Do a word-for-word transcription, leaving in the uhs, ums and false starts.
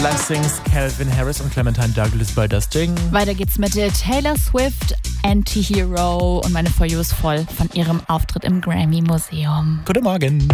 Blessings, Calvin Harris und Clementine Douglas bei Das Ding. Weiter geht's mit Taylor Swift, Anti-Hero und meine For You ist voll von ihrem Auftritt im Grammy Museum. Guten Morgen.